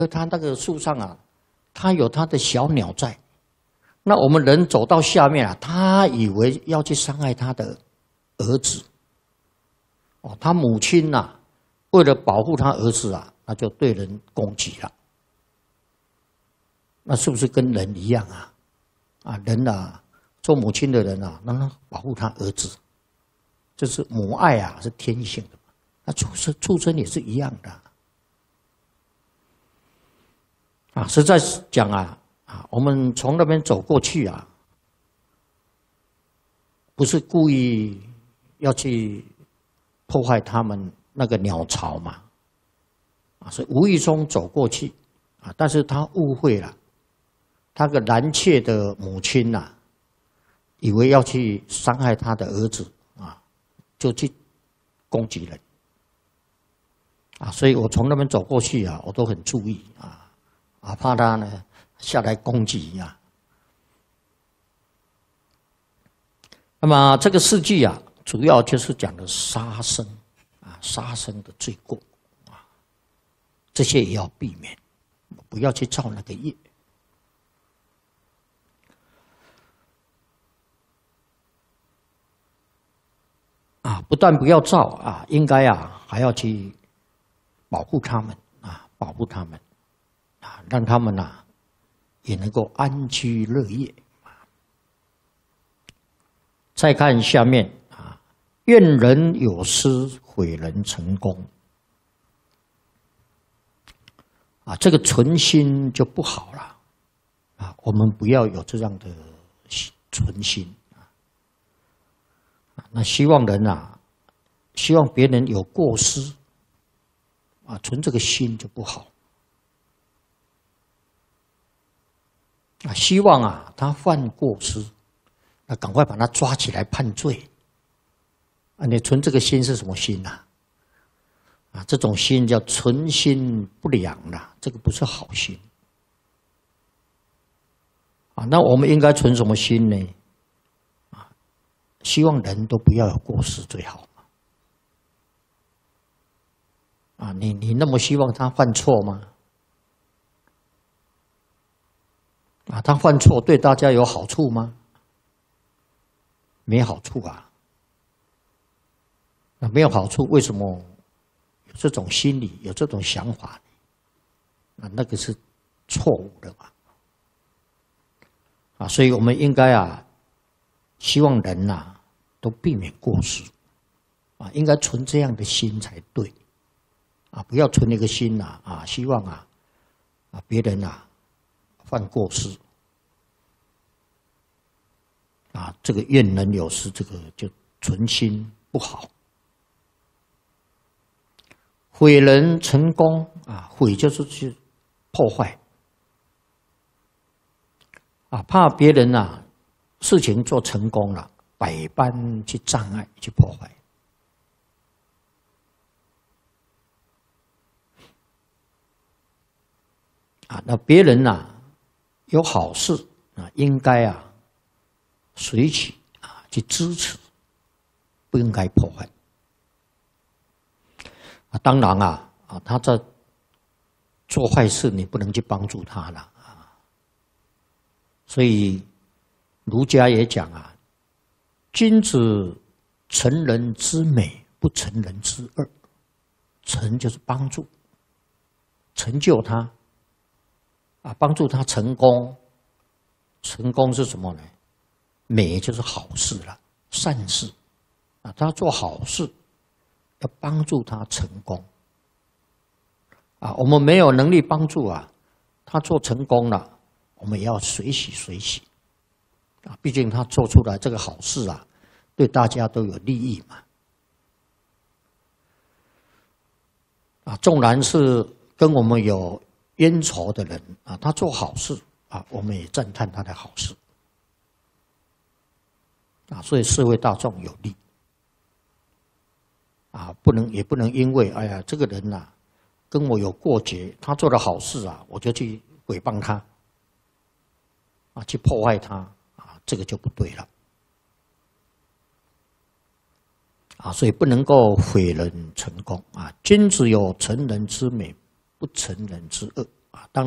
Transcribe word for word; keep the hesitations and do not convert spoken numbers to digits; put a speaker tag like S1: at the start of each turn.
S1: 而它那个树上啊，它有它的小鸟在。那我们人走到下面啊，他以为要去伤害他的儿子。哦，他母亲呐、啊，为了保护他儿子啊，那就对人攻击了。那是不是跟人一样啊？啊，人啊，做母亲的人啊，让他保护他儿子，这是母爱啊，是天性的。那畜生畜生也是一样的。啊，实在是讲啊。啊，我们从那边走过去啊，不是故意要去破坏他们那个鸟巢嘛，啊，是无意中走过去啊，但是他误会了，他个蓝雀的母亲呐、啊，以为要去伤害他的儿子啊，就去攻击人啊，所以我从那边走过去啊，我都很注意啊，啊，怕他呢。下来攻击呀、啊！那么这个事迹啊，主要就是讲的杀生啊，杀生的罪过啊，这些也要避免，不要去造那个业啊。不但不要造啊，应该啊还要去保护他们啊，保护他们啊，让他们啊。也能够安居乐业。再看下面啊，愿人有失，毁人成功。啊，这个存心就不好了啊！我们不要有这样的存心啊。那希望人啊，希望别人有过失啊，存这个心就不好。啊，希望啊，他犯过失，那赶快把他抓起来判罪。啊，你存这个心是什么心呐？啊，这种心叫存心不良啦，这个不是好心。啊，那我们应该存什么心呢？啊，希望人都不要有过失最好。啊，你你那么希望他犯错吗？啊，他犯错对大家有好处吗？没好处啊。那没有好处，为什么有这种心理、有这种想法呢？啊，那个是错误的嘛。啊，所以我们应该啊，希望人呐、啊、都避免过失，啊，应该存这样的心才对。啊，不要存那个心呐、啊，啊，希望啊，啊别人啊。犯过失，啊，这个愿人有失，这个就存心不好。毁人成功啊，毁就是去破坏，啊，怕别人啊事情做成功了，百般去障碍去破坏。啊，那别人呐、啊、有好事啊，应该啊随喜啊去支持，不应该破坏。啊，当然啊啊，他在做坏事，你不能去帮助他了啊。所以儒家也讲啊，君子成人之美，不成人之恶。成就是帮助，成就他。啊，帮助他成功，成功是什么呢？美就是好事了，善事啊，他做好事，要帮助他成功啊。我们没有能力帮助啊，他做成功了，我们也要随喜随喜啊。毕竟他做出来这个好事啊，对大家都有利益嘛。啊，纵然是跟我们有冤仇的人啊，他做好事啊，我们也赞叹他的好事啊，所以社会大众有利啊，不能也不能因为哎呀这个人呐、啊、跟我有过节，他做的好事啊，我就去诽谤他啊，去破坏他啊，这个就不对了啊，所以不能够毁人成功啊。君子有成人之美，不成人之恶啊，当